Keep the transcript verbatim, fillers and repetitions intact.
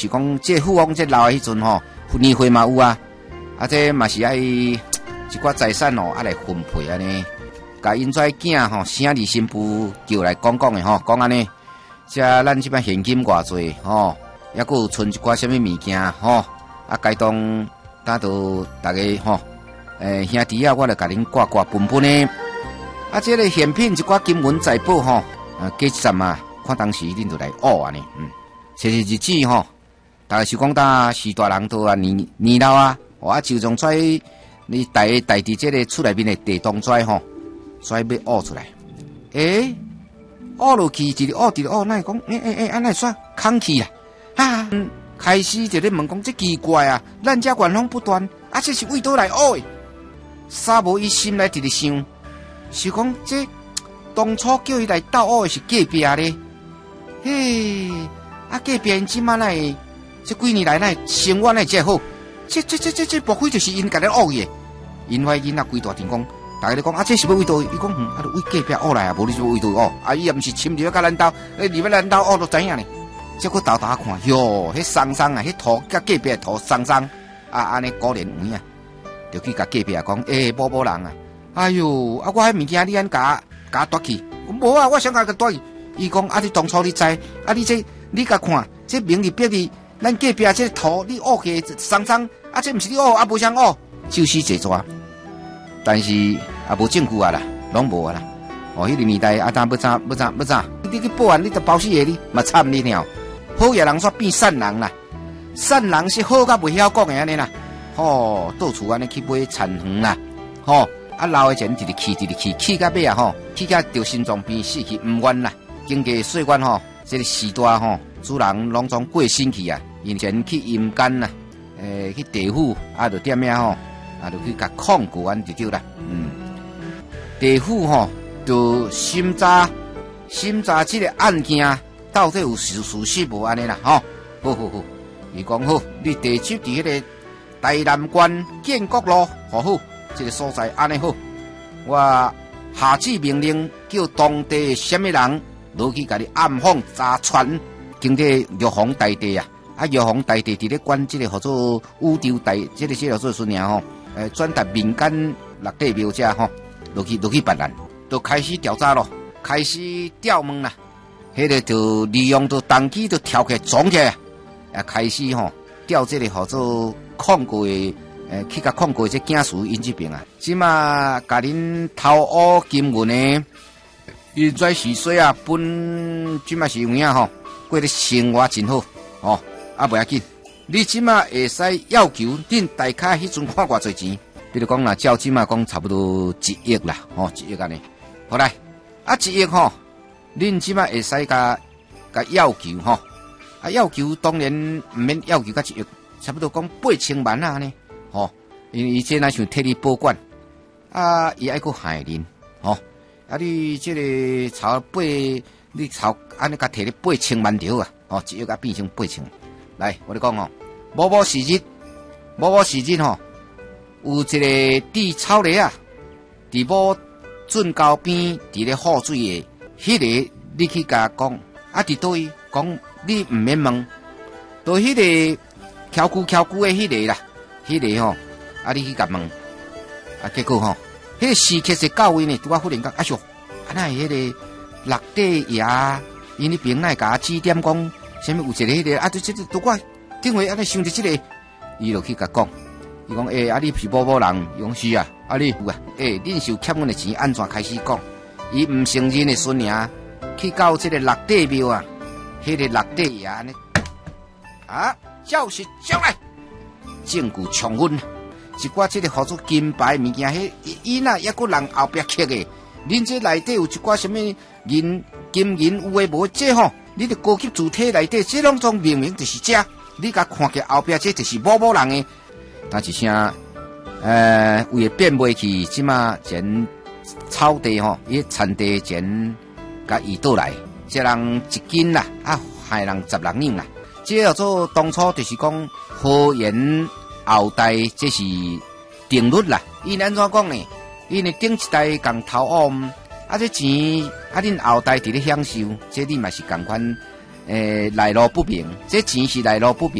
是讲这富翁这老的迄阵吼，年岁嘛有啊，啊这嘛是爱一寡财产哦，啊来分配安尼，甲因跩囝吼，生儿新妇叫来讲讲的吼，讲安尼，遮咱即摆现金偌济吼，抑佫有存一寡什么物件吼，啊该当打到大家吼，诶、欸、兄弟啊，我来甲恁挂挂分分呢。啊，这个现品一寡金文财宝吼，啊，加一站啊，看当时恁就来学安尼，嗯，其实日子吼，大概是讲呾是大人都啊年年老啊，哦啊就从跩你大大伫这个厝内面的地动跩吼，跩要学出来，诶、欸，学落去一直学，一直学，那讲诶诶诶，安尼煞空气啊，啊，嗯、开始就咧问讲，这奇怪啊，咱遮元风不断，啊，这是为倒来学的？啥无伊心内直直想。是讲这当初叫伊来斗学的是隔壁咧，嘿，啊隔壁因即马来，这几年来来生活来遮好，这这这这这莫非就是因家咧学的？因为囡仔规大阵讲，大家咧讲啊，这是要为倒？伊讲嗯，啊，为隔壁学来啊，无你就为倒学，啊，伊也毋是亲入甲咱兜，诶，入咱兜学就知影咧。结果豆豆看，哟，迄松松啊，迄土甲隔壁土松松，啊，安尼果然有影，就去甲隔壁讲，诶、欸，某某人啊。哎哟，啊！我迄物件你安甲甲夺去？无啊，我想甲甲夺去。伊讲啊，你当初你知，啊，你这你甲看，这明日别日，咱隔壁这土你学起松松，啊，这毋是你学，啊，无啥学，就是这抓。但是也无证据啊啦，拢无啊啦。哦，迄、那个年代啊，当要怎要怎要怎，你去报案，你得包死个你，嘛惨你了。好嘢人煞变善人啦，善人是好甲袂晓讲的安尼啦。吼、哦，到处安尼去买田园啦，吼、哦。啊，老的钱直直气，直直气，气到尾啊吼，气到着心脏病死去，唔愿啦。经过岁月吼，这个时代吼，主人拢总过身去啊。以前去阴间啦，诶、欸，去地府啊，就点样吼，啊，就去甲控告安就对啦。嗯，地府吼，就审查审查这个案件到底有事事实无安尼啦，吼，好好好，伊讲好，你地址伫迄个台南县建国路，好好。这个所在安尼好，我下旨命令，叫当地什么人落去甲你暗访查传，经过玉皇大帝啊，啊玉皇大帝伫咧管这个叫做宇宙大，这个这个做孙娘吼，诶，转达民间六地庙者吼，落去落去办案，就开始调查咯，开始调问啦，迄、那个就利用到当机就跳起撞起来，啊开始吼调这个叫做控告的。诶，去甲控过这警署因这边啊，即马甲恁偷挖金文呢，因跩是说啊，本即马是有影吼，过咧生活真好哦，啊袂要紧，你即马会使要求恁大卡迄阵看偌济钱，比如讲啦，照即马讲差不多一亿啦，吼、哦、一亿安尼，好来，啊一亿吼，恁即马会使甲甲要求吼，啊要求当然毋免要求甲一亿，差不多讲八千万啊安尼。吼、哦，因为伊这若想替你保管，啊，伊爱佫害恁，吼、哦，啊，你这个朝八，你朝安尼甲摕你八千万条啊，吼、哦，一亿甲变成八千。来，我咧讲吼，某某时日，某某时日吼，有一个地草梨啊，伫某圳沟边，伫咧好水的，迄、那个你去甲讲，啊，伫倒位讲，你毋免问，到迄个翘久翘久的迄个啦。迄、那个吼，啊，你去甲问，啊，结果吼，迄、那个时刻是到位呢，拄啊忽然间，啊哟，啊那迄个六地爷，因迄边那甲指点讲，啥物有一个迄、那个，啊，这这拄我顶回安尼想着即、这个，伊就去甲讲，伊讲，诶、欸，啊，你是某某人，用是啊，啊你有啊，诶、欸，恁是有欠阮的钱，安怎开始讲？伊毋承认的孙娘，去到即个六地庙啊，迄、那个六地爷安尼，啊，叫是叫来。证据充分，一寡这个叫做金牌物件，迄伊那抑个人后壁刻的，恁这内底有一寡什么银金银有诶无？这吼，你的高级主体内底，这拢种明明就是这，你甲看起后壁这就是某某人的，但一声，呃，为了变卖去，即马前草地吼，伊产地前甲移倒来，这人一斤啦，啊，害人十六两啦。这叫做当初就是讲好言后代，这是定律啦。伊安怎讲呢？因为顶一代共偷挖，啊这钱啊恁后代伫咧享受，这你嘛是共款，诶来路不明，这钱是来路不明。